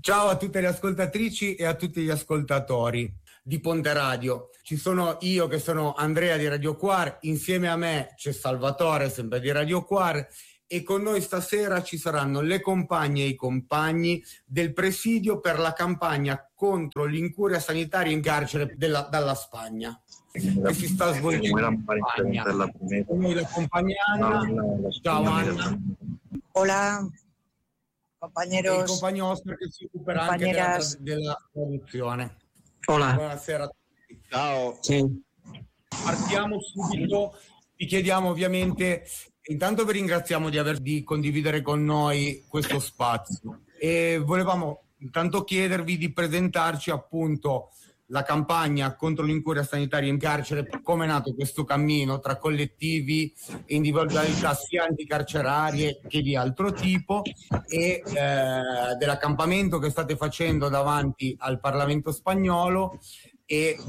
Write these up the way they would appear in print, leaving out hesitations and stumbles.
Ciao a tutte le ascoltatrici e a tutti gli ascoltatori di Ponte Radio. Ci sono io che sono Andrea di Radio Quar, insieme a me c'è Salvatore, sempre di Radio Quar, e con noi stasera ci saranno le compagne e i compagni del presidio per la campagna contro l'incuria sanitaria in carcere dalla Spagna, che si sta svolgendo in Spagna. Con noi la compagna Anna. Ciao Anna. Hola, compañeros. E il compagno Oscar che si occuperà anche della traduzione. Hola. Buonasera a tutti. Ciao. Sì. Partiamo subito. Vi chiediamo ovviamente, intanto vi ringraziamo di condividere con noi questo spazio e volevamo intanto chiedervi di presentarci appunto la campagna contro l'incuria sanitaria in carcere, come è nato questo cammino tra collettivi e individualità sia anticarcerarie che di altro tipo, e dell'accampamento che state facendo davanti al Parlamento spagnolo e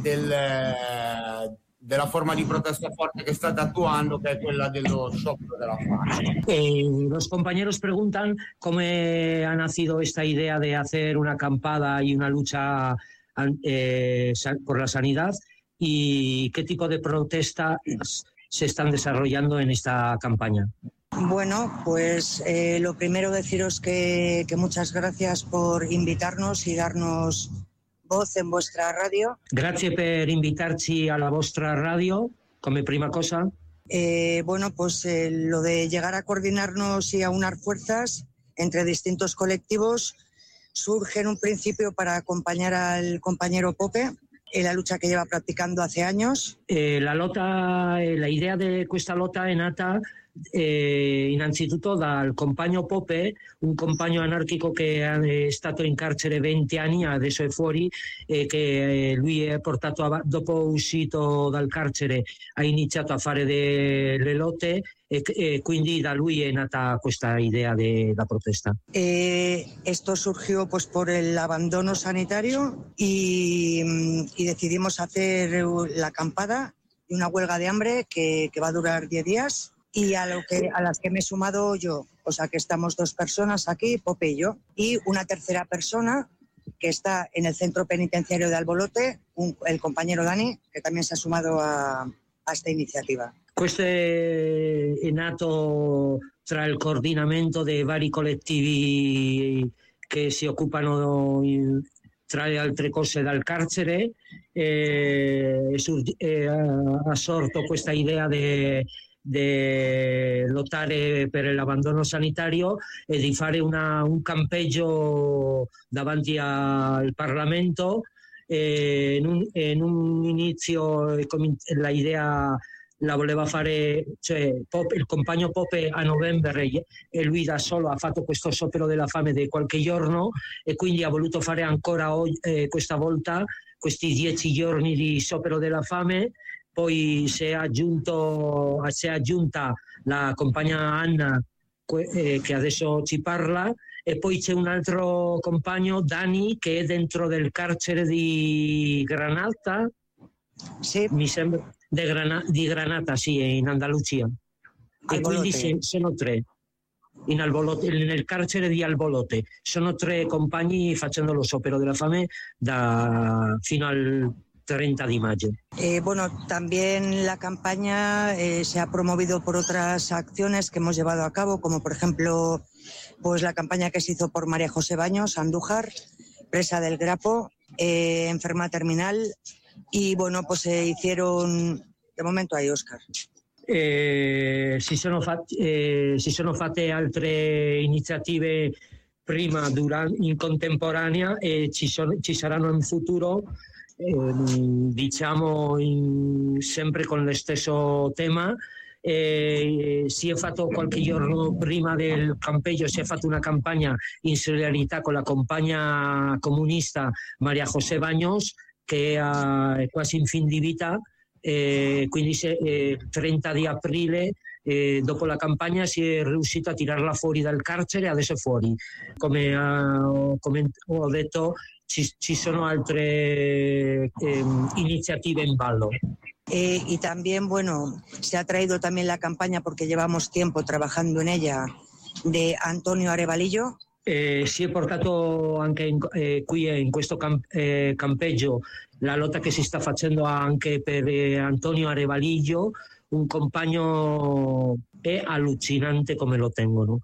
della forma di protesta forte que state actuando, que es quella dello sciopero della fame. Los compañeros preguntan cómo ha nacido esta idea de hacer una acampada y una lucha por la sanidad y qué tipo de protestas se están desarrollando en esta campaña. Bueno, pues lo primero deciros que muchas gracias por invitarnos y darnos voz en vuestra radio. Grazie per invitarci alla vostra radio, come prima cosa. Bueno, pues lo de llegar a coordinarnos y aunar fuerzas entre distintos colectivos surge en un principio para acompañar al compañero Pope en la lucha que lleva practicando hace años. La idea di questa lotta è nata innanzitutto dal compagno Pope, un compagno anarchico che è stato in carcere 20 anni, adesso è fuori, e che lui è portato dopo uscito dal carcere ha iniziato a fare delle lotte e quindi da lui è nata questa idea della protesta. Esto surgió pues por el abandono sanitario y decidimos hacer la acampada y una huelga de hambre que va a durar 10 días. Y a las que me he sumado yo, o sea que estamos 2 personas aquí, Pope y yo, y una tercera persona que está en el centro penitenciario de Albolote, el compañero Dani, che también se ha sumado a esta iniziativa. Questo è nato tra il coordinamento dei vari collettivi che si occupano tra le altre cose dal carcere, ha sorto questa idea di lottare per l'abbandono sanitario e di fare un campeggio davanti al Parlamento. In un inizio la idea la voleva fare, cioè il compagno Pope a novembre e lui da solo ha fatto questo sciopero della fame di qualche giorno e quindi ha voluto fare ancora questa volta questi 10 giorni di sciopero della fame. Poi si è aggiunta la compagna Anna che adesso ci parla, e poi c'è un altro compagno, Dani, che è dentro del carcere di Granata, sì. Mi sembra, di Granata, sì, in Andalusia. E quindi sono 3 nel carcere di Albolote. Sono 3 compagni facendo lo sciopero della fame fino al 30 de mayo. Bueno, también la campaña se ha promovido por otras acciones que hemos llevado a cabo, como por ejemplo pues la campaña que se hizo por María José Baños, Andújar, presa del Grapo, enferma terminal, y bueno, pues se hicieron, de momento hay Oscar. Si sono fatte altre iniziative prima, in contemporanea, e ci saranno in futuro. Diciamo sempre con lo stesso tema. Si è fatto qualche giorno prima del campeggio, si è fatta una campagna in solidarietà con la compagna comunista María José Baños, che è quasi in fin di vita, quindi il 30 di aprile, dopo la campagna, si è riuscito a tirarla fuori dal carcere, adesso è fuori. Come ho detto, ci sono altre iniziative in ballo. Y también, bueno, se ha traído también la campaña, porque llevamos tiempo trabajando en ella, de Antonio Arevalillo. Si è portato anche qui in questo campeggio la lotta che si sta facendo anche per Antonio Arevaliglio, un compagno. È allucinante come lo tengono.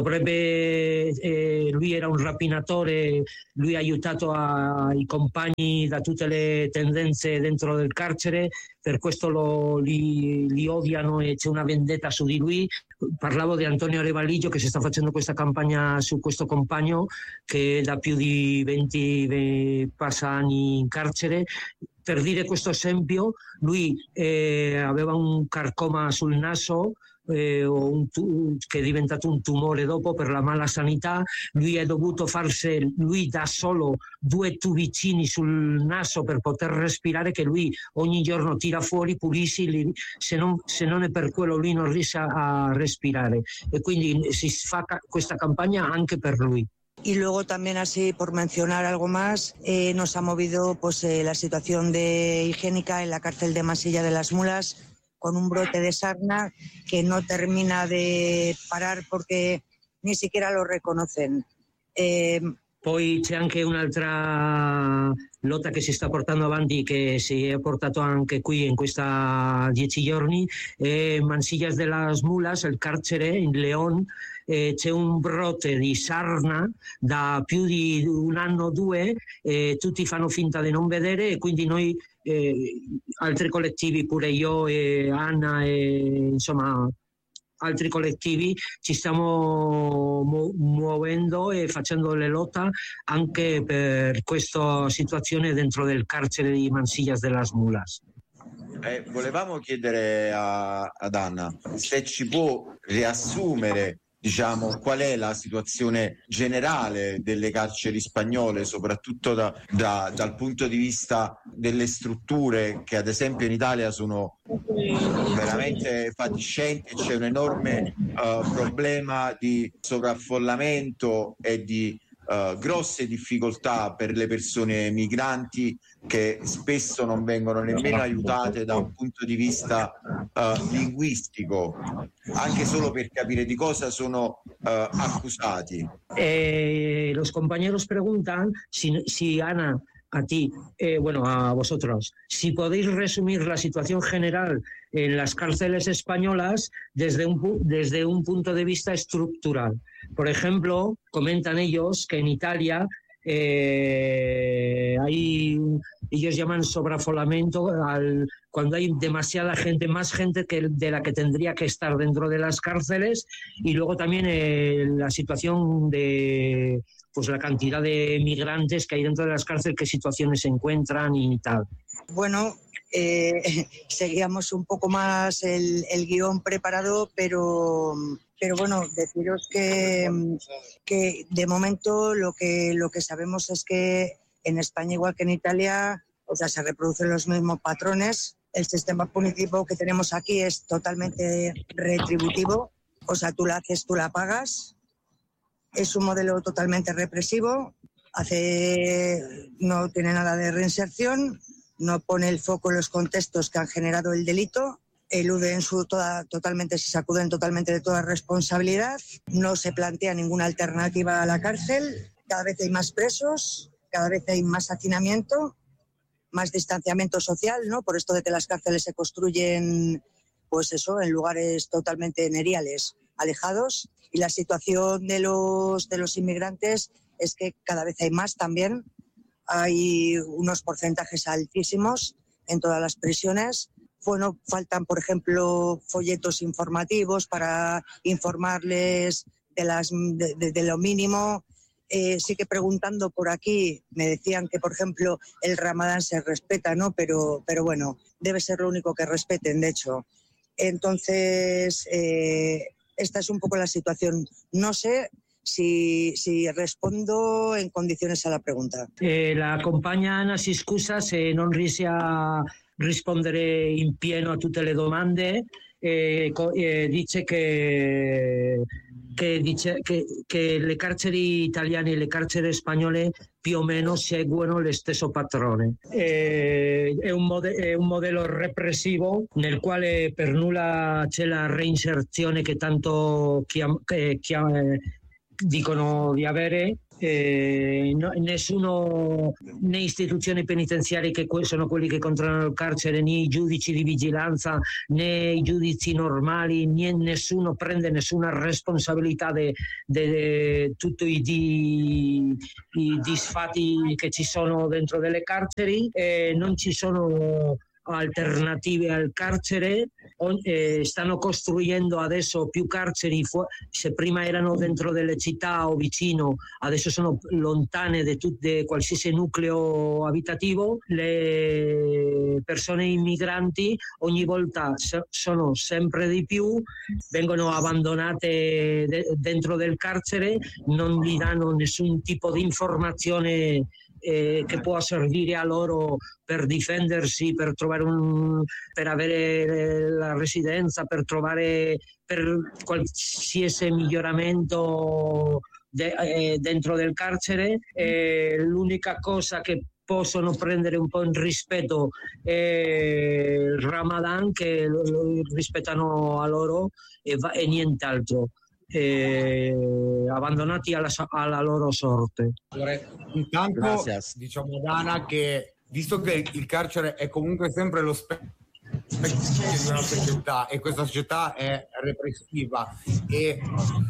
Lui era un rapinatore, lui ha aiutato i compagni da tutte le tendenze dentro del carcere, per questo li odiano e c'è una vendetta su di lui. Parlavo di Antonio Arevaliglio, che si sta facendo questa campagna su questo compagno che da più di 20 passa anni in carcere. Per dire questo esempio, lui aveva un carcoma sul naso, che è diventato un tumore dopo per la mala sanità. Lui ha dovuto farsi lui da solo 2 tubicini sul naso per poter respirare, che lui ogni giorno tira fuori, pulisci, se non è per quello lui non riesce a respirare, e quindi si fa questa campagna anche per lui. Y luego también, así por mencionar algo más, nos ha movido pues la situación de higiénica en la cárcel de Mansilla de las Mulas, con un brote de sarna que no termina de parar porque ni siquiera lo reconocen. Poi c'è anche un'altra lotta che si sta portando avanti, che si è portato anche qui in questa 10 giorni, Mansillas de las Mulas, il carcere in León. C'è un brote di sarna da più di un anno o 2, tutti fanno finta di non vedere, e quindi noi, altri collettivi, pure io e Anna e insomma altri collettivi, ci stiamo muovendo e facendo le lotte anche per questa situazione dentro del carcere di Mansillas de las Mulas. Volevamo chiedere ad Anna se ci può riassumere, diciamo, qual è la situazione generale delle carceri spagnole, soprattutto dal punto di vista delle strutture, che ad esempio in Italia sono veramente fatiscenti. C'è un enorme problema di sovraffollamento e di grosse difficoltà per le persone migranti, che spesso non vengono nemmeno aiutate da un punto di vista linguistico, anche solo per capire di cosa sono accusati. Los compañeros preguntan si Ana, a ti, a vosotros, si podéis resumir la situación general en las cárceles españolas desde un punto de vista estructural. Por ejemplo, comentan ellos que en Italia ellos llaman sobreaffolamiento cuando hay demasiada gente, más gente de la que tendría que estar dentro de las cárceles, y luego también la situación de pues la cantidad de migrantes que hay dentro de las cárceles, qué situaciones se encuentran y tal. Bueno, seguíamos un poco más el guión preparado, pero bueno, deciros que de momento lo que sabemos es que en España, igual que en Italia, o sea, se reproducen los mismos patrones. El sistema punitivo que tenemos aquí es totalmente retributivo, o sea, tú la haces, tú la pagas. Es un modelo totalmente represivo, no tiene nada de reinserción, no pone el foco en los contextos que han generado el delito, eluden totalmente, se sacuden totalmente de toda responsabilidad, no se plantea ninguna alternativa a la cárcel, cada vez hay más presos, cada vez hay más hacinamiento, más distanciamiento social, ¿no? Por esto de que las cárceles se construyen, pues eso, en lugares totalmente neriales, alejados, y la situación de los inmigrantes es que cada vez hay más también. Hay unos porcentajes altísimos en todas las prisiones. Bueno, faltan, por ejemplo, folletos informativos para informarles de lo mínimo. Sí que preguntando por aquí me decían que, por ejemplo, el Ramadán se respeta, ¿no? Pero bueno, debe ser lo único que respeten, de hecho. Entonces, esta es un poco la situación. No sé si rispondo in condizioni alla pregunta. La compagna Anna si scusa se non riesce a rispondere in pieno a tutte le domande. Dice che le carceri italiane e le carceri spagnole più o meno seguono lo stesso patrone. È un modello repressivo nel quale per nulla c'è la reinserzione che tanto dicono di avere. Nessuno, né istituzioni penitenziarie che sono quelli che controllano il carcere, né i giudici di vigilanza, né i giudici normali, nessuno prende nessuna responsabilità di tutti i disfatti che ci sono dentro delle carceri. Non ci sono alternative al carcere, stanno costruendo adesso più carceri, se prima erano dentro delle città o vicino, adesso sono lontane da qualsiasi nucleo abitativo. Le persone immigranti ogni volta sono sempre di più, vengono abbandonate dentro del carcere, non gli danno nessun tipo di informazione che può servire a loro per difendersi, per trovare per avere la residenza, per trovare per qualsiasi miglioramento dentro del carcere. L'unica cosa che possono prendere un po' in rispetto è il Ramadan, che lo rispettano a loro, e nient'altro. Abbandonati alla loro sorte. Intanto diciamo ad Ana che, visto che il carcere è comunque sempre lo specchio di una società, e questa società è repressiva e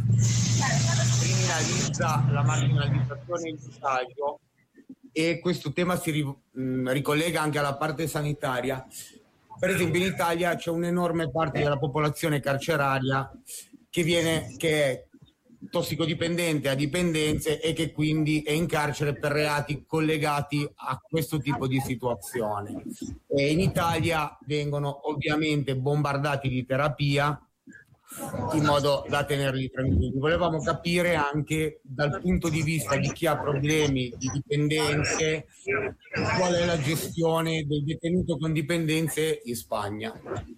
criminalizza la marginalizzazione e il disagio, e questo tema si ricollega anche alla parte sanitaria. Per esempio in Italia c'è un'enorme parte della popolazione carceraria che è tossicodipendente, a dipendenze, e che quindi è in carcere per reati collegati a questo tipo di situazione. E in Italia vengono ovviamente bombardati di terapia in modo da tenerli tranquilli. Volevamo capire anche dal punto di vista di chi ha problemi di dipendenze qual è la gestione del detenuto con dipendenze in Spagna.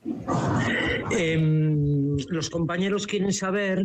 Los compañeros quieren saber,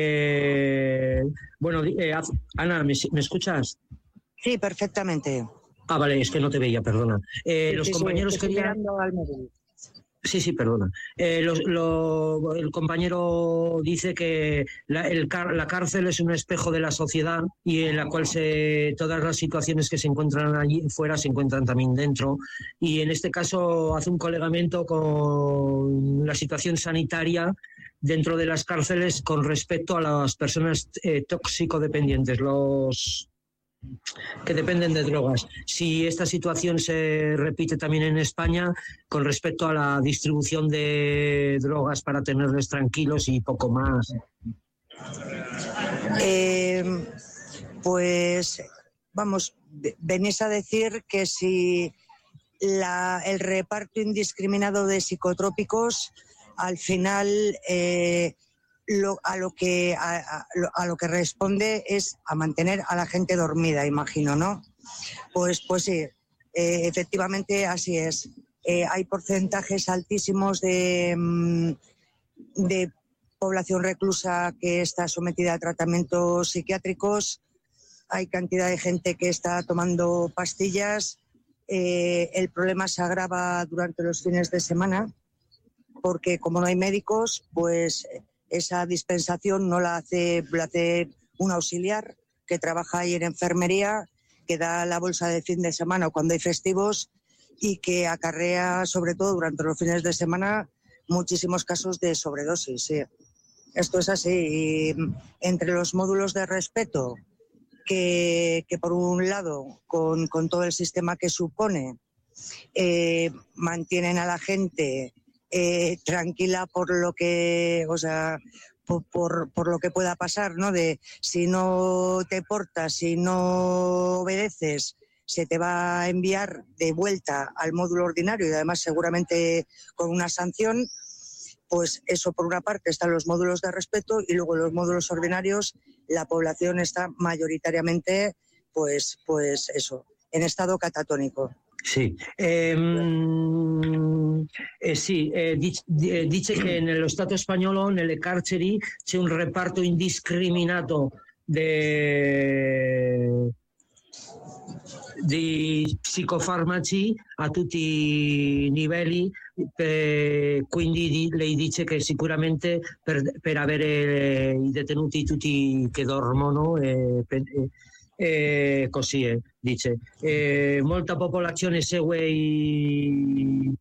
Ana, ¿me escuchas? Sí, perfectamente. Ah, vale, es que no te veía, perdona. Los compañeros querían... Sí, perdona. El compañero dice que la cárcel es un espejo de la sociedad, y en la cual todas las situaciones que se encuentran allí fuera se encuentran también dentro. Y en este caso hace un colegamiento con la situación sanitaria dentro de las cárceles con respecto a las personas toxicodependientes, los que dependen de drogas. Si esta situación se repite también en España con respecto a la distribución de drogas para tenerles tranquilos y poco más. Pues vamos, venís a decir que si el reparto indiscriminado de psicotrópicos al final a lo que responde es a mantener a la gente dormida, imagino, ¿no? Pues sí, efectivamente así es. Hay porcentajes altísimos de población reclusa que está sometida a tratamientos psiquiátricos. Hay cantidad de gente que está tomando pastillas. El problema se agrava durante los fines de semana, porque como no hay médicos, pues esa dispensación no la hace un auxiliar que trabaja ahí en enfermería, que da la bolsa de fin de semana o cuando hay festivos, y que acarrea, sobre todo durante los fines de semana, muchísimos casos de sobredosis. Sí. Esto es así. Y entre los módulos de respeto, que por un lado, con todo el sistema que supone, mantienen a la gente tranquila por lo que, o sea, por lo que pueda pasar, ¿no? De si no te portas, si no obedeces, se te va a enviar de vuelta al módulo ordinario, y además seguramente con una sanción. Pues eso, por una parte están los módulos de respeto, y luego los módulos ordinarios la población está mayoritariamente, pues eso, en estado catatónico. Sí. Dice che nello Stato spagnolo, nelle carceri, c'è un reparto indiscriminato di psicofarmaci a tutti i livelli, quindi lei dice che sicuramente per avere i detenuti tutti che dormono così è, dice. Molta popolazione segue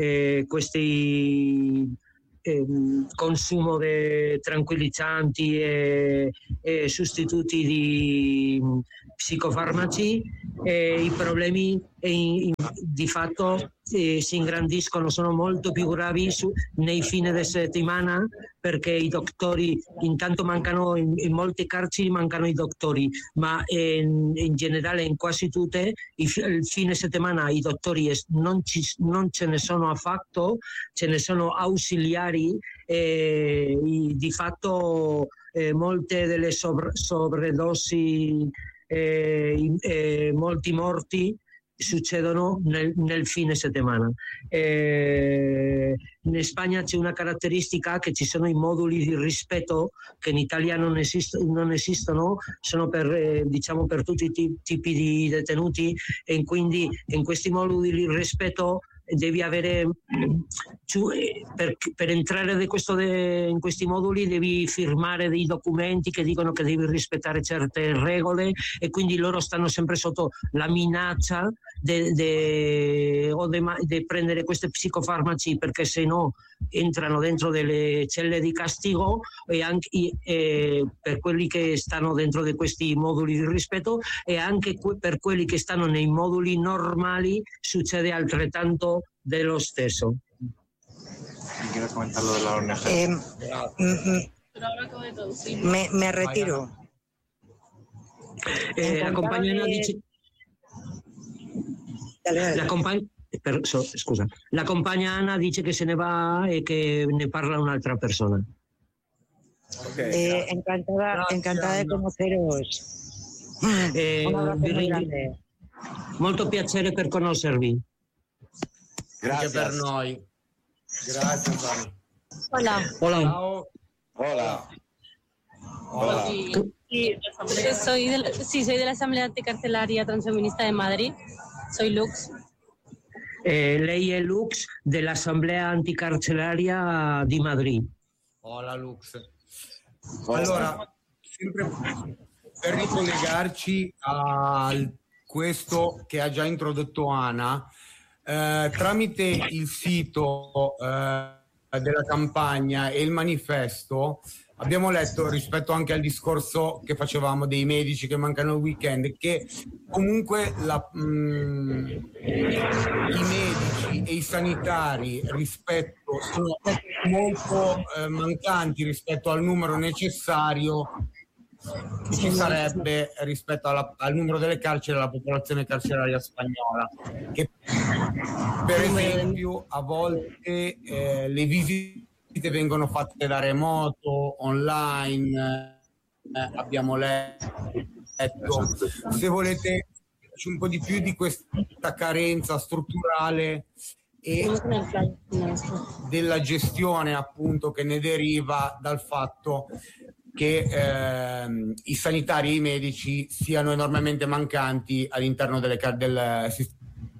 questi consumo di tranquillizzanti e sostituti di psicofarmaci, e i problemi di fatto si ingrandiscono, sono molto più gravi nei fine di settimana, perché i dottori intanto mancano, in molte carceri mancano i dottori, ma in generale in quasi tutte il fine settimana i dottori non ce ne sono affatto, ce ne sono ausiliari, e di fatto molte delle sovradosi, molti morti succedono nel fine settimana. In Spagna c'è una caratteristica, che ci sono i moduli di rispetto che in Italia non esistono, sono per tutti i tipi di detenuti, e quindi in questi moduli di rispetto devi avere, per entrare in questi moduli devi firmare dei documenti che dicono che devi rispettare certe regole, e quindi loro stanno sempre sotto la minaccia di prendere questi psicofarmaci, perché se no entrano dentro delle celle di castigo, e anche per quelli che stanno dentro di questi moduli di rispetto, e anche per quelli che stanno nei moduli normali succede altrettanto dello stesso. ¿Quieres comentar lo de la ONG? Me retiro. La compagna Ana dice... Scusa, la compagna Ana dice che se ne va e che ne parla un'altra persona. Okay, encantada de conoceros. Molto piacere per conoscervi. Grazie per noi. Grazie, Sani. Hola. Hola. Ciao. Hola. Hola. Soy de la Asamblea Anticarcelaria Transfeminista de Madrid. Soy Lux. Lei è Lux dell'Assemblea Anticarcelaria di Madrid. Hola Lux. Allora, sempre per ricollegarci a questo che ha già introdotto Ana, tramite il sito della campagna e il manifesto abbiamo letto, rispetto anche al discorso che facevamo dei medici che mancano il weekend, che comunque i medici e i sanitari sono molto mancanti rispetto al numero necessario che ci sarebbe rispetto al numero delle carceri e alla popolazione carceraria spagnola, che per esempio a volte le visite vengono fatte da remoto, online, abbiamo letto. Se volete un po' di più di questa carenza strutturale e della gestione appunto che ne deriva dal fatto che i sanitari e i medici siano enormemente mancanti all'interno del sistema.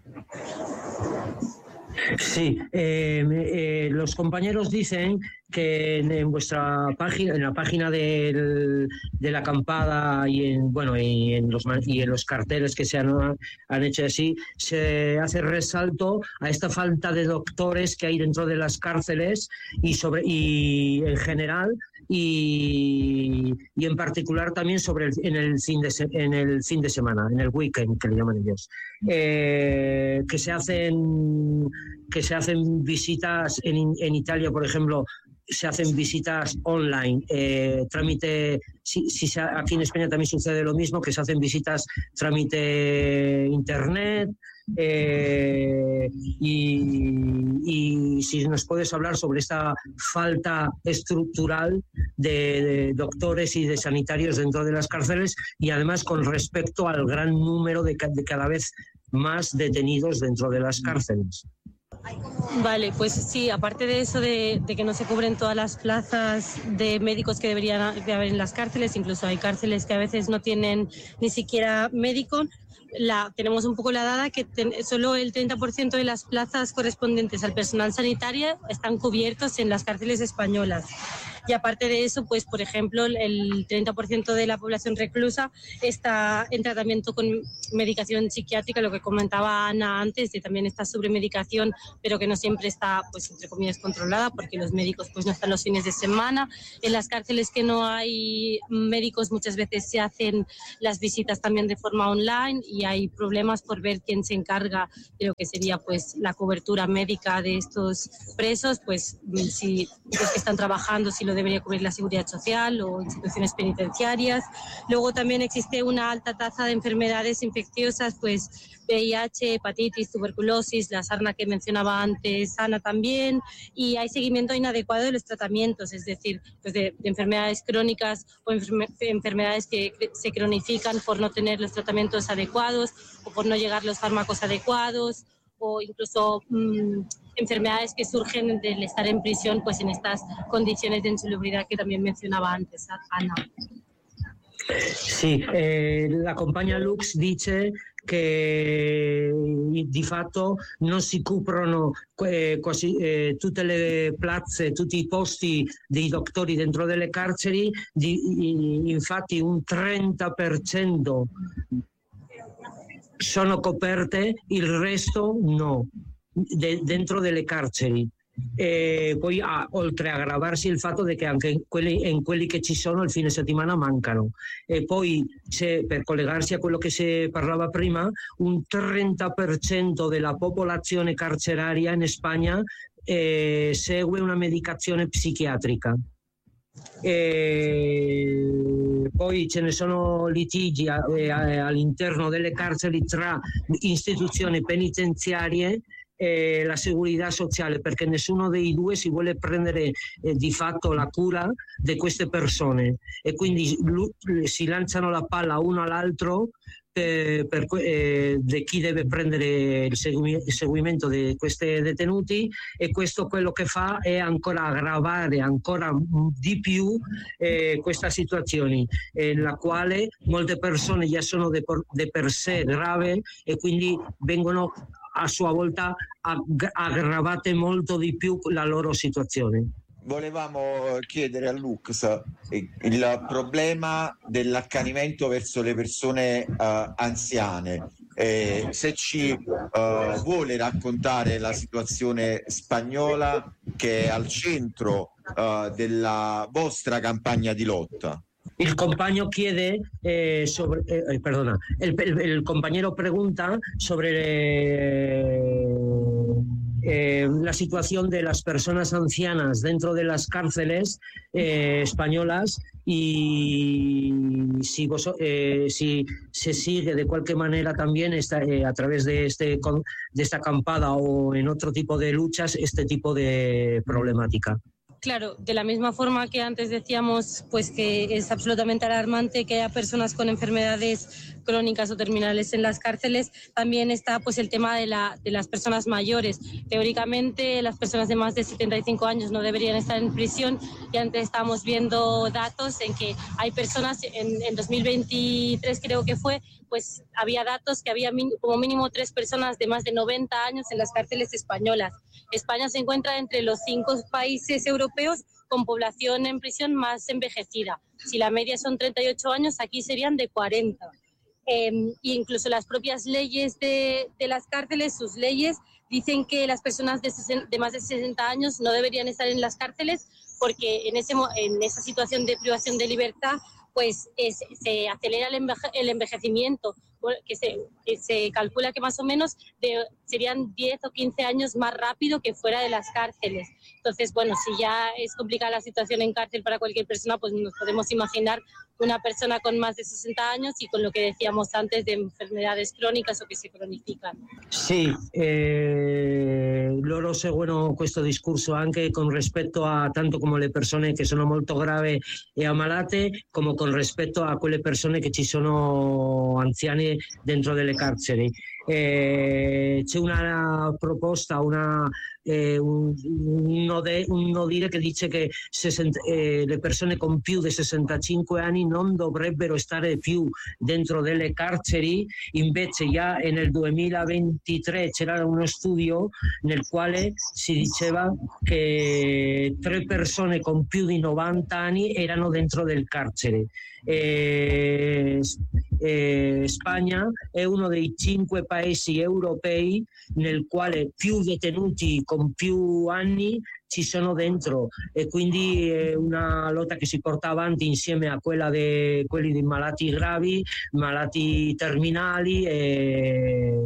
Sí, los compañeros dicen que en vuestra página, en la página de la acampada y en los carteles que se han hecho así, se hace resalto a esta falta de doctores que hay dentro de las cárceles y en general y en particular también en el fin de semana, en el weekend que le llaman ellos, que se hacen visitas en Italia, por ejemplo. Se hacen visitas online, trámite, aquí en España también sucede lo mismo, que se hacen visitas trámite internet, y si nos puedes hablar sobre esta falta estructural de doctores y de sanitarios dentro de las cárceles, y además con respecto al gran número de cada vez más detenidos dentro de las cárceles. Vale, pues sí, aparte de eso de que no se cubren todas las plazas de médicos que deberían de haber en las cárceles, incluso hay cárceles que a veces no tienen ni siquiera médico. Tenemos un poco la dada que solo el 30% de las plazas correspondientes al personal sanitario están cubiertos en las cárceles españolas. Y aparte de eso, pues por ejemplo, el 30% de la población reclusa está en tratamiento con medicación psiquiátrica, lo que comentaba Ana antes, de también esta sobremedicación, pero que no siempre está, pues entre comillas, controlada, porque los médicos pues no están los fines de semana. En las cárceles que no hay médicos muchas veces se hacen las visitas también de forma online y hay problemas por ver quién se encarga de lo que sería pues la cobertura médica de estos presos, pues si los que están trabajando, si lo debería cubrir la Seguridad Social o instituciones penitenciarias. Luego también existe una alta tasa de enfermedades infecciosas, pues VIH, hepatitis, tuberculosis, la sarna que mencionaba antes Ana también, y hay seguimiento inadecuado de los tratamientos, es decir, pues de enfermedades crónicas o enfermedades que se cronifican por no tener los tratamientos adecuados o por no llegar los fármacos adecuados, o incluso enfermedades que surgen del estar en prisión, pues en estas condiciones de insalubridad que también mencionaba antes Ana. Sì, la compagna Lux dice che di fatto non si coprono tutte le piazze, tutti i posti dei dottori dentro delle carceri, infatti un 30% sono coperte, il resto no, dentro delle carceri. E poi oltre a aggravarsi il fatto che anche in quelli che ci sono il fine settimana mancano. E poi c'è, per collegarsi a quello che si parlava prima, un 30% della popolazione carceraria in Spagna segue una medicazione psichiatrica. E poi ce ne sono litigi all'interno delle carceri tra istituzioni penitenziarie e la seguridad sociale, perché nessuno dei due si vuole prendere di fatto la cura di queste persone e quindi si lanciano la palla uno all'altro di chi deve prendere il seguimento di questi detenuti, e questo quello che fa è ancora aggravare ancora di più questa situazione nella quale molte persone già sono di per sé grave e quindi vengono a sua volta aggravate molto di più la loro situazione. Volevamo chiedere a Lux il problema dell'accanimento verso le persone anziane, se ci vuole raccontare la situazione spagnola che è al centro della vostra campagna di lotta. Il compagno chiede il compañero pregunta sobre la situación de las personas ancianas dentro de las cárceles españolas y si se sigue de cualquier manera también a través de esta acampada o en otro tipo de luchas este tipo de problemática. Claro, de la misma forma que antes decíamos, pues que es absolutamente alarmante que haya personas con enfermedades crónicas o terminales en las cárceles, también está pues el tema de las personas mayores. Teóricamente, las personas de más de 75 años no deberían estar en prisión, y antes estábamos viendo datos en que hay personas, en 2023 creo que fue, pues había datos que había como mínimo 3 personas de más de 90 años en las cárceles españolas. España se encuentra entre los 5 países europeos con población en prisión más envejecida. Si la media son 38 años, aquí serían de 40. E incluso las propias leyes de las cárceles, sus leyes, dicen que las personas de más de 60 años no deberían estar en las cárceles porque en esa situación de privación de libertad pues se acelera el envejecimiento, que se calcula que más o menos serían 10 o 15 años más rápido que fuera de las cárceles. Entonces, bueno, si ya es complicada la situación en cárcel para cualquier persona, pues nos podemos imaginar una persona con más de 60 años y con lo que decíamos antes de enfermedades crónicas o che si cronificano. Sì, loro seguono questo discorso anche con rispetto a tanto come le persone che sono molto gravi e ammalate, come con rispetto a quelle persone che ci sono anziane dentro delle carceri. C'è una proposta, uno dire che dice che le persone con più di 65 anni non dovrebbero stare più dentro delle carceri, invece già nel 2023 c'era uno studio nel quale si diceva che 3 persone con più di 90 anni erano dentro del carcere. Spagna è uno dei 5 paesi europei nel quale più detenuti con più anni ci sono dentro, e quindi è una lotta che si porta avanti insieme a quella di quelli di malati gravi, malati terminali, e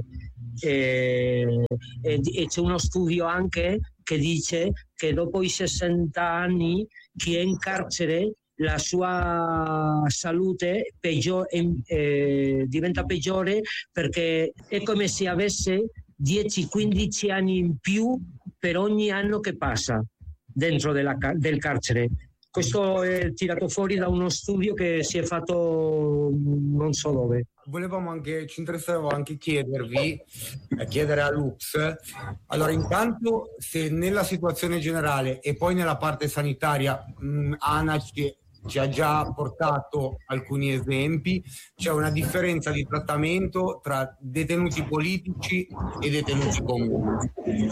c'è uno studio anche che dice che dopo i 60 anni chi è in carcere la sua salute diventa peggiore, perché è come se avesse 10-15 anni in più per ogni anno che passa dentro del carcere. Questo è tirato fuori da uno studio che si è fatto non so dove. Ci interessava anche chiedere a Lux, allora intanto se nella situazione generale e poi nella parte sanitaria Ana ci ha già portato alcuni esempi, c'è una differenza di trattamento tra detenuti politici e detenuti comuni.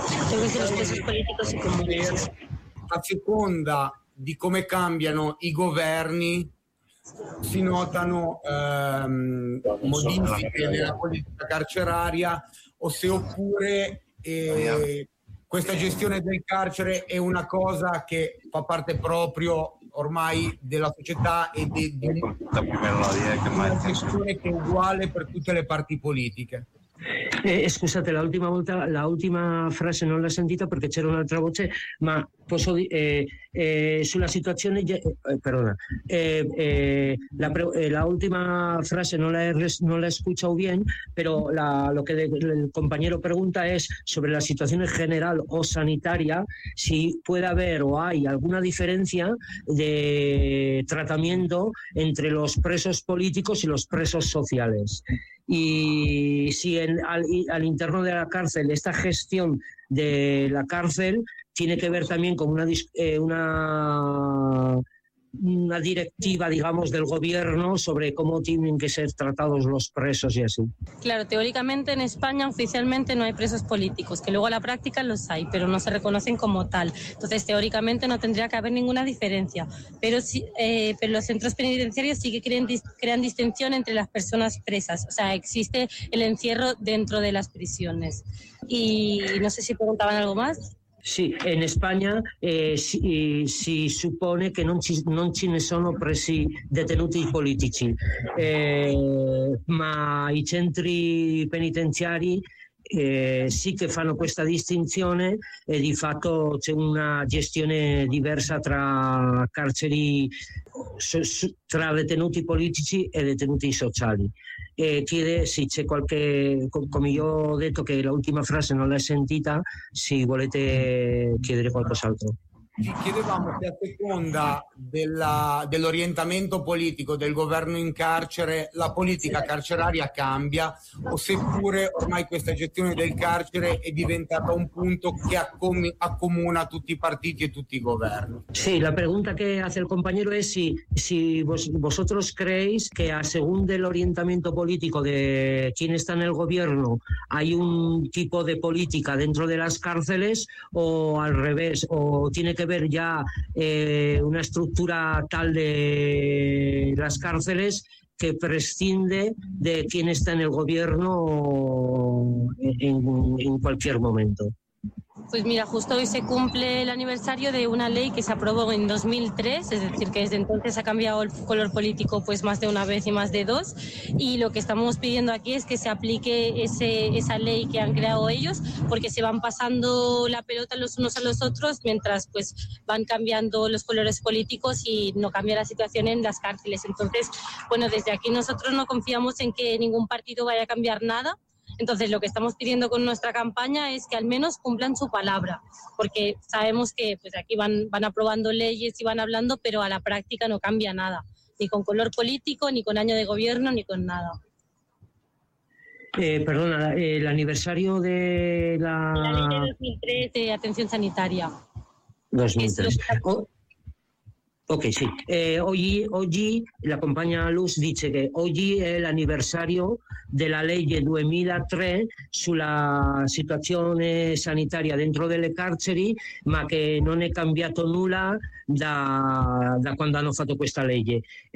A seconda di come cambiano i governi si notano modifiche nella politica carceraria, oppure questa gestione del carcere è una cosa che fa parte proprio ormai della società e di una gestione che è uguale per tutte le parti politiche. Scusate, la ultima frase non l'ho sentita perché c'era un'altra voce, ma posso dire sulla situazione perdona, la última frase no la he escuchado bien, pero lo que el compañero pregunta es sobre la situación general o sanitaria, si puede haber o hay alguna diferencia de tratamiento entre los presos políticos y los presos sociales. Y si al interno de la cárcel esta gestión de la cárcel tiene que ver también con una directiva, digamos, del gobierno sobre cómo tienen que ser tratados los presos y así. Claro, teóricamente en España oficialmente no hay presos políticos, que luego a la práctica los hay, pero no se reconocen como tal. Entonces, teóricamente no tendría que haber ninguna diferencia, pero los centros penitenciarios sí que crean distinción entre las personas presas. O sea, existe el encierro dentro de las prisiones. Y no sé si preguntaban algo más. Sì, in Spagna si suppone che non ce ne sono presi detenuti politici, ma i centri penitenziari sì che fanno questa distinzione, e di fatto c'è una gestione diversa tra carceri, tra detenuti politici e detenuti sociali. Chiede se c'è qualche, come io ho detto che l'ultima frase non l'hai sentita, se volete chiedere qualcos'altro. Ci chiedevamo se a seconda dell'orientamento politico del governo in carcere la politica carceraria cambia, o seppure ormai questa gestione del carcere è diventata un punto che accomuna tutti i partiti e tutti i governi. Sí, la pregunta que hace el compañero es si vosotros creéis que según del orientamiento político de quién está en el gobierno hay un tipo de política dentro de las cárceles, o al revés, o tiene que ver ya una estructura tal de las cárceles que prescinde de quién está en el gobierno en cualquier momento. Pues mira, justo hoy se cumple el aniversario de una ley que se aprobó en 2003, es decir, que desde entonces ha cambiado el color político pues más de una vez y más de dos, y lo que estamos pidiendo aquí es que se aplique esa ley que han creado ellos, porque se van pasando la pelota los unos a los otros mientras pues van cambiando los colores políticos y no cambia la situación en las cárceles. Entonces, bueno, desde aquí nosotros no confiamos en que ningún partido vaya a cambiar nada. Entonces, lo que estamos pidiendo con nuestra campaña es que al menos cumplan su palabra, porque sabemos que pues aquí van aprobando leyes y van hablando, pero a la práctica no cambia nada, ni con color político, ni con año de gobierno, ni con nada. Perdona, el aniversario de la ley de 2003 de atención sanitaria. 2003. Ok, sì. Oggi la compagna Luz dice che oggi è l'anniversario della legge 2003 sulla situazione sanitaria dentro delle carceri, ma che non è cambiato nulla da quando hanno fatto questa legge.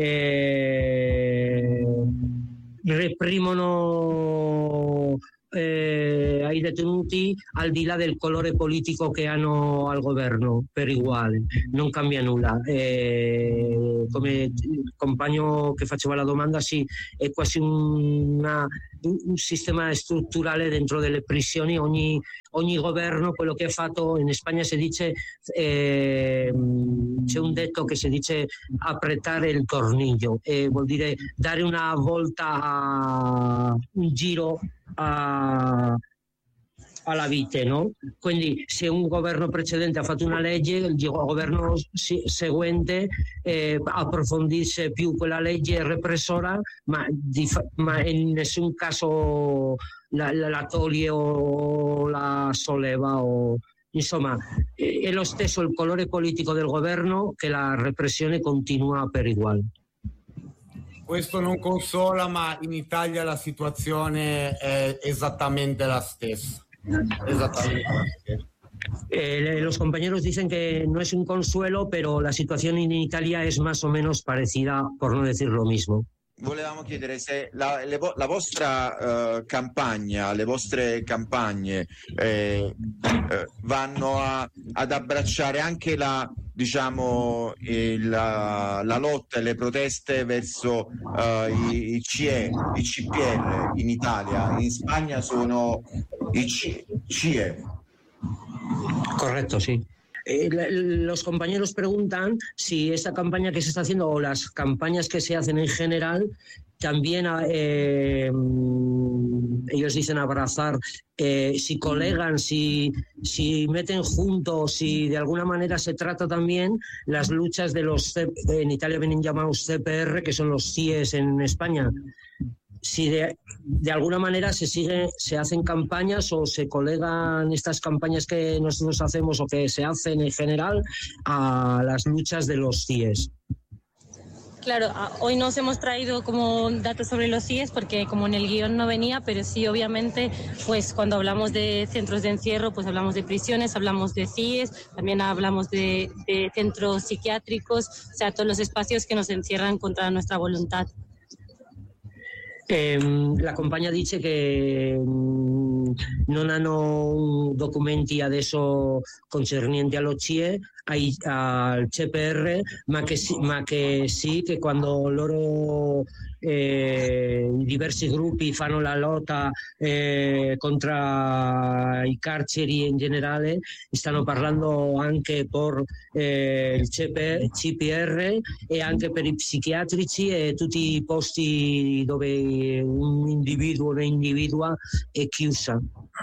Reprimono ai detenuti al di là del colore politico che hanno al governo, per uguale, non cambia nulla. Come il compagno che faceva la domanda, sì, è quasi un sistema strutturale dentro delle prisioni. Ogni governo, quello che ha fatto, in Spagna si dice, c'è un detto che si dice apretare il tornillo, vuol dire dare una volta, un giro alla vite, no? Quindi se un governo precedente ha fatto una legge, il governo seguente approfondisce più quella legge repressora, ma in nessun caso la toglie o la solleva, insomma è lo stesso il colore politico del governo, che la repressione continua per uguale. Questo non consola, ma in Italia la situazione è esattamente la stessa. Los compañeros dicen que no es un consuelo, pero la situación en Italia es más o menos parecida, por no decir lo mismo. Volevamo chiedere se la vostra campagna, le vostre campagne vanno ad abbracciare anche la lotta e le proteste verso i CPR in Italia. In Spagna sono i CIE. Correcto, sí. Los compañeros preguntan si esta campaña que se está haciendo o las campañas que se hacen en general también ellos dicen abrazar, si colegan, si meten juntos, si de alguna manera se trata también las luchas de en Italia vienen llamados CPR, que son los CIES en España. Si de alguna manera se hacen campañas o se colegan estas campañas que nosotros hacemos o que se hacen en general a las luchas de los CIES. Claro, hoy nos hemos traído como datos sobre los CIES porque como en el guión no venía, pero sí obviamente pues cuando hablamos de centros de encierro pues hablamos de prisiones, hablamos de CIES, también hablamos de centros psiquiátricos, o sea, todos los espacios que nos encierran contra nuestra voluntad. La compagna dice che non hanno documenti adesso concernenti allo CIE, al CPR, ma che sì, che quando loro i diversi gruppi fanno la lotta contro i carceri in generale, stanno parlando anche per il CPR e anche per i psichiatrici e tutti i posti dove un individuo o un'individua è chiusa.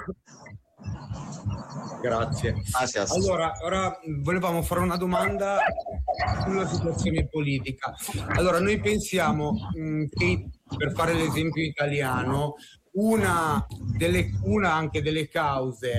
Grazie. Allora, ora volevamo fare una domanda sulla situazione politica. Allora, noi pensiamo che, per fare l'esempio italiano, una anche delle cause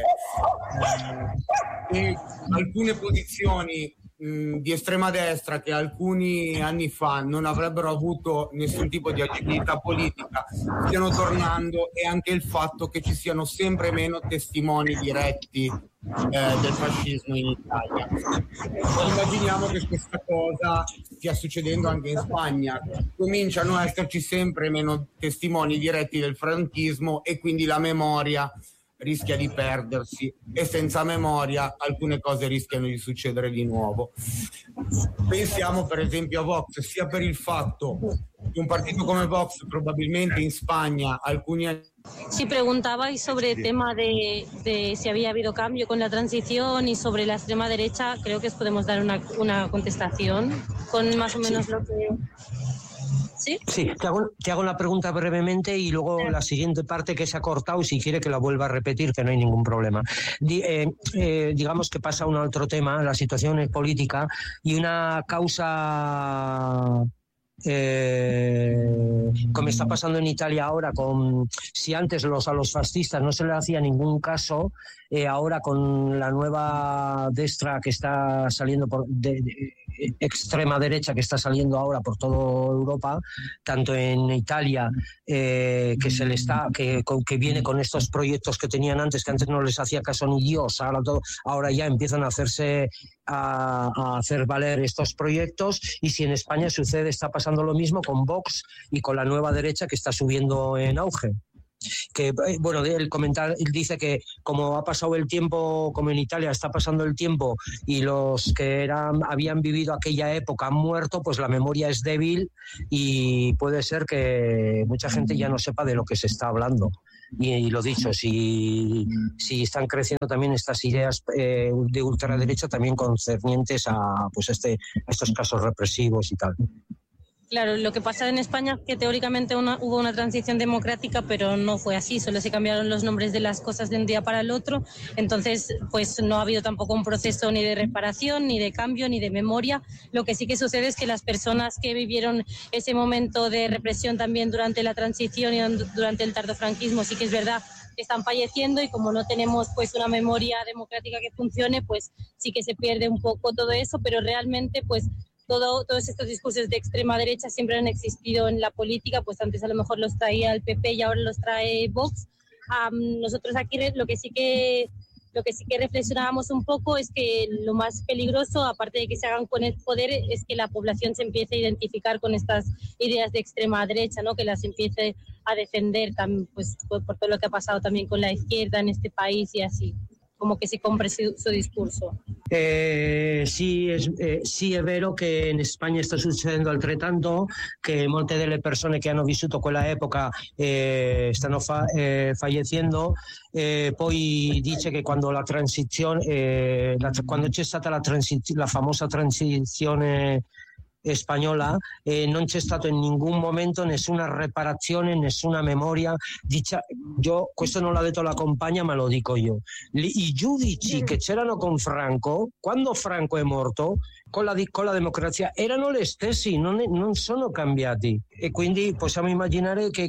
e alcune posizioni di estrema destra che alcuni anni fa non avrebbero avuto nessun tipo di agibilità politica stiano tornando, e anche il fatto che ci siano sempre meno testimoni diretti del fascismo in Italia. Immaginiamo che questa cosa stia succedendo anche in Spagna, cominciano a esserci sempre meno testimoni diretti del franchismo e quindi la memoria rischia di perdersi, e senza memoria alcune cose rischiano di succedere di nuovo. Pensiamo per esempio a Vox, sia per il fatto che un partito come Vox probabilmente in Spagna alcuni anni... Sí, preguntabais sobre el tema de si había habido cambio con la transición y sobre la extrema derecha. Creo que os podemos dar una contestación con más o menos lo que... ¿Sí? Sí, te hago la pregunta brevemente y luego la siguiente parte que se ha cortado, y si quiere que la vuelva a repetir, que no hay ningún problema. Digamos que pasa a un otro tema, la situación política, y una causa como está pasando en Italia ahora, si antes a los fascistas no se le hacía ningún caso, ahora con la nueva destra que está saliendo de extrema derecha que está saliendo ahora por toda Europa, tanto en Italia que viene con estos proyectos que tenían antes, que antes no les hacía caso ni Dios, ahora ya empiezan a hacer valer estos proyectos, y si en España está pasando lo mismo con Vox y con la nueva derecha que está subiendo en auge. Que bueno, él dice que como ha pasado el tiempo, como en Italia está pasando el tiempo y los que habían vivido aquella época han muerto, pues la memoria es débil y puede ser que mucha gente ya no sepa de lo que se está hablando. Y lo dicho, si están creciendo también estas ideas de ultraderecha también concernientes a estos casos represivos y tal. Claro, lo que pasa en España es que teóricamente hubo una transición democrática, pero no fue así, solo se cambiaron los nombres de las cosas de un día para el otro, entonces pues no ha habido tampoco un proceso ni de reparación, ni de cambio, ni de memoria. Lo que sí que sucede es que las personas que vivieron ese momento de represión también durante la transición y durante el tardofranquismo, sí que es verdad, están falleciendo, y como no tenemos pues una memoria democrática que funcione, pues sí que se pierde un poco todo eso, pero realmente pues todos estos discursos de extrema derecha siempre han existido en la política, pues antes a lo mejor los traía el PP y ahora los trae Vox. Nosotros aquí lo que sí que reflexionábamos un poco es que lo más peligroso, aparte de que se hagan con el poder, es que la población se empiece a identificar con estas ideas de extrema derecha, ¿no? Que las empiece a defender también, pues, por todo lo que ha pasado también con la izquierda en este país, y así, como que si compre su discorso. Sì, è vero che in Spagna sta succedendo altrettanto, che molte delle persone che hanno vissuto quella epoca stanno fallecendo. Poi dice che quando la transizione, quando c'è stata la famosa transizione spagnola, non c'è stato in nessun momento nessuna reparazione, nessuna memoria. Questo non l'ha detto la compagna, ma lo dico io. I giudici che c'erano con Franco, quando Franco è morto, con la democrazia erano gli stessi, non sono cambiati, e quindi possiamo immaginare che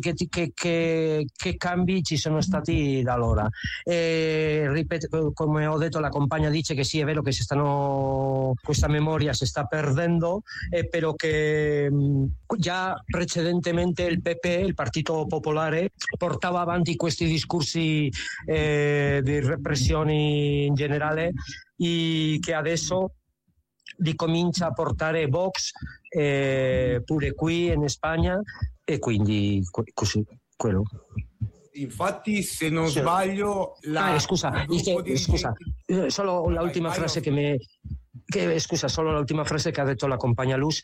cambi ci sono stati da allora. Ripeto, come ho detto, la compagna dice che sì, è vero che questa memoria si sta perdendo, però che già precedentemente il PP, il Partito Popolare, portava avanti questi discorsi di repressioni in generale, e che adesso li comincia a portare Vox pure qui in Spagna, e quindi così, quello. Infatti, se non sbaglio, scusa, solo l'ultima frase solo l'ultima frase che ha detto la compagna Luz,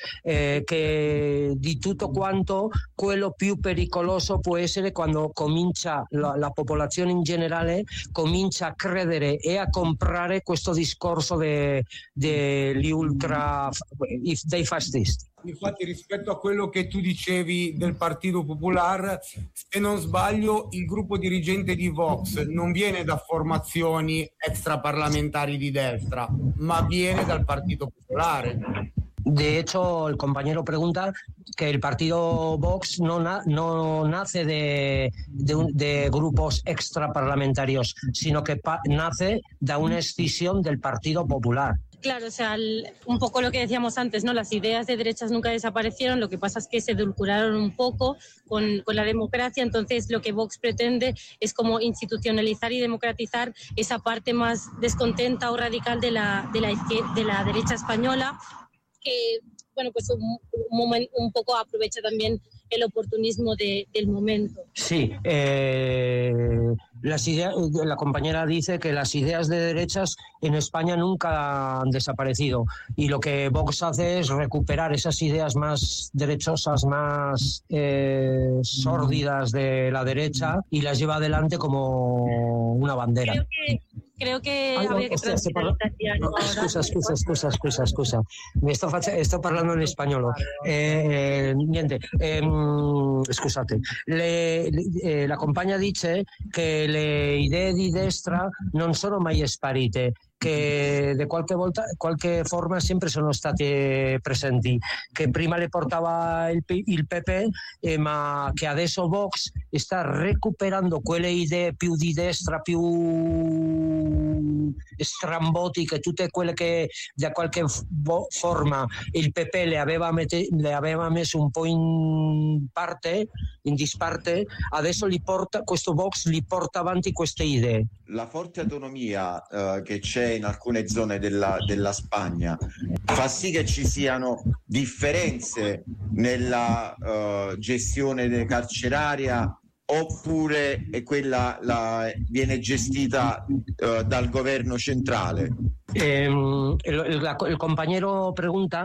che di tutto quanto quello più pericoloso può essere quando comincia la popolazione in generale comincia a credere e a comprare questo discorso degli ultra, dei fascisti. Infatti, rispetto a quello che tu dicevi del Partito Popolare, se non sbaglio, il gruppo dirigente di Vox non viene da formazioni extraparlamentari di destra, ma viene dal Partito Popolare. De hecho, el compañero pregunta que el partido Vox no nace de grupos extraparlamentarios, sino que nace de una escisión del Partido Popular. Claro, o sea, un poco lo que decíamos antes, ¿no? Las ideas de derechas nunca desaparecieron, lo que pasa es que se edulcoraron un poco con la democracia. Entonces lo que Vox pretende es como institucionalizar y democratizar esa parte más descontenta o radical de la derecha española, que, bueno, pues un poco aprovecha también el oportunismo del momento. Sí, la compañera dice que las ideas de derechas en España nunca han desaparecido, y lo que Vox hace es recuperar esas ideas más derechosas, más sórdidas de la derecha, y las lleva adelante como una bandera. Creo que habría que traducire l'italiano. Scusa. Sto parlando in spagnolo. Niente, scusate. La compagna dice che le idee di destra non sono mai sparite, che di qualche forma sempre sono stati presenti, che prima le portava il PP, ma che adesso Vox sta recuperando quelle idee più di destra, più strambotiche, tutte quelle che da qualche forma il PP le aveva messo un po' in disparte, adesso questo Vox li porta avanti queste idee. La forte autonomia che c'è in alcune zone della Spagna fa sì che ci siano differenze nella gestione carceraria, oppure viene gestita dal governo centrale? El compañero pregunta,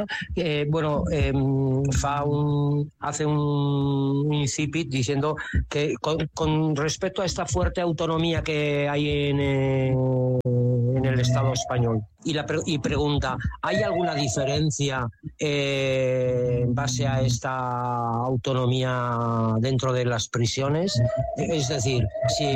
hace un incipit diciendo que con respecto a esta fuerte autonomía que hay en el Estado español, y pregunta, ¿hay alguna diferencia en base a esta autonomía dentro de las prisiones? Es decir, si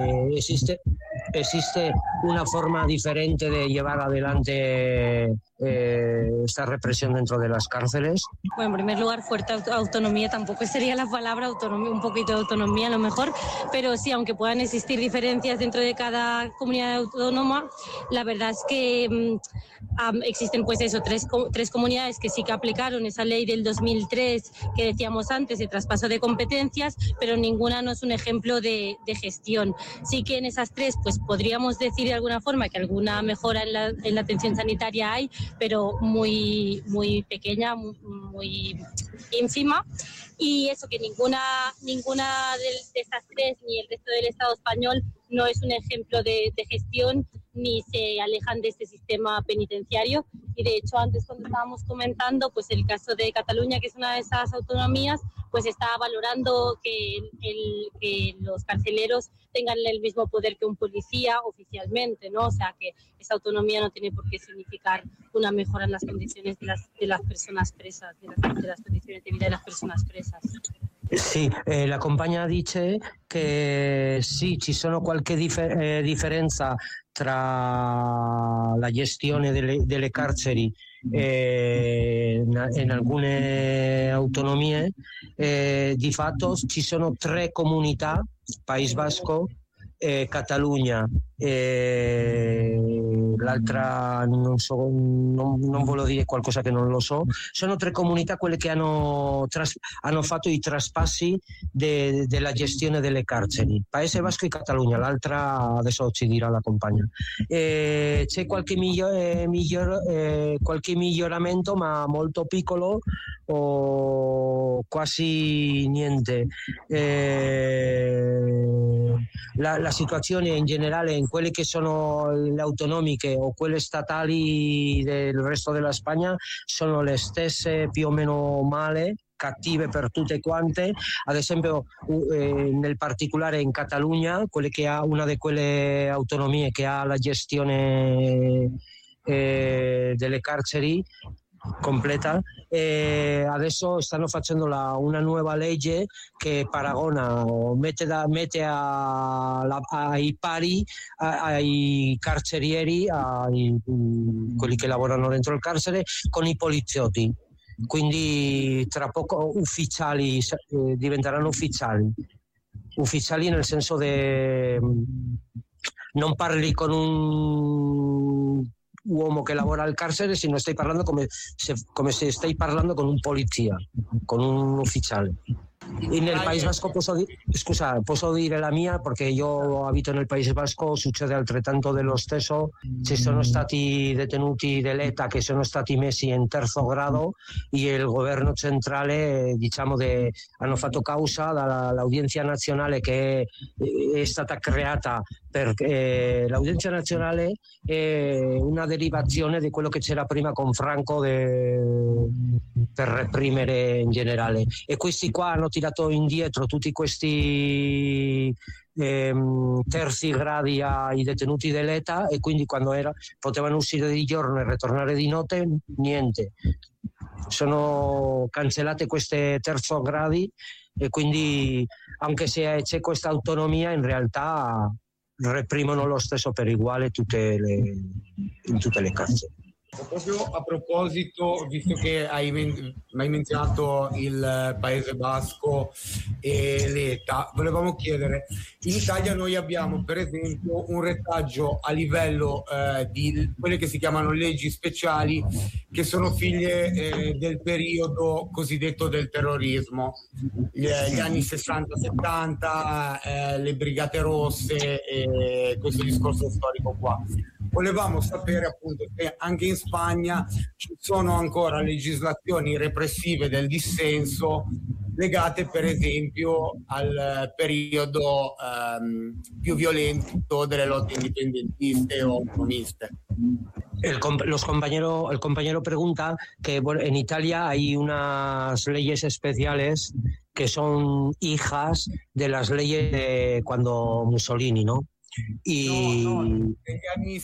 existe una forma diferente de llevar adelante esta represión dentro de las cárceles. Bueno, en primer lugar, fuerte autonomía tampoco sería la palabra, autonomía, un poquito de autonomía a lo mejor, pero sí, aunque puedan existir diferencias dentro de cada comunidad autónoma, la verdad es que existen pues eso, tres comunidades que sí que aplicaron esa ley del 2003 que decíamos antes de traspaso de competencias, pero ninguna no es un ejemplo de gestión. Sí que en esas tres pues podríamos decir de alguna forma que alguna mejora en la atención sanitaria hay, pero muy, muy pequeña, muy ínfima, y eso, que ninguna de estas tres ni el resto del Estado español no es un ejemplo de gestión ni se alejan de este sistema penitenciario. Y de hecho antes, cuando estábamos comentando pues el caso de Cataluña, que es una de esas autonomías, pues está valorando que los carceleros tengan el mismo poder que un policía oficialmente, ¿no? O sea, que esa autonomía no tiene por qué significar una mejora en las condiciones de las personas presas, de las condiciones de vida de las personas presas. Sì, la compagna dice che sì, ci sono qualche differenza tra la gestione delle carceri in alcune autonomie. Di fatto ci sono tre comunità, País Vasco, Catalunya, l'altra non voglio dire qualcosa che non lo so. Sono tre comunità quelle che hanno fatto i traspassi della gestione delle carceri, Paese Vasco e Catalunya, l'altra adesso ci dirà la compagna. C'è qualche miglioramento, ma molto piccolo o quasi niente. La situazione in generale in quelle che sono le autonomiche o quelle statali del resto della Spagna sono le stesse, più o meno male, cattive per tutte quante. Ad esempio nel particolare in Catalunya, quelle che ha una di quelle autonomie che ha la gestione delle carceri completa, adesso stanno facendo una nuova legge che paragona o mette ai pari ai carcerieri, quelli che lavorano dentro il carcere, con i poliziotti. Quindi tra poco diventeranno ufficiali nel senso che non parli con un uomo che lavora al carcere, sino stai parlando come se stai parlando con un polizia, con un ufficiale. E nel País Vasco posso dire la mia, perché io abito nel Paese Vasco, succede altrettanto dello stesso. Ci sono stati detenuti dell'ETA che sono stati messi in terzo grado e il governo centrale hanno fatto causa dall'Audiencia Nazionale che è stata creata perché l'Audiencia Nazionale è una derivazione di quello che c'era prima con Franco per reprimere in generale, e questi qua hanno tirato indietro tutti questi terzi gradi ai detenuti dell'ETA, e quindi quando potevano uscire di giorno e ritornare di notte, niente. Sono cancellate queste terzo gradi, e quindi anche se c'è questa autonomia, in realtà reprimono lo stesso per uguale in tutte le carceri. Proprio a proposito, visto che hai menzionato il Paese Basco e l'ETA, volevamo chiedere, in Italia noi abbiamo per esempio un retaggio a livello di quelle che si chiamano leggi speciali, che sono figlie del periodo cosiddetto del terrorismo, gli anni 60-70, le Brigate Rosse e questo discorso storico qua. Volevamo sapere appunto se anche in Spagna ci sono ancora legislazioni repressive del dissenso legate per esempio al periodo più violento delle lotte indipendentiste o autonomiste. El compañero pregunta que en Italia hay unas leyes especiales que son hijas de las leyes de cuando Mussolini, ¿no? No, negli anni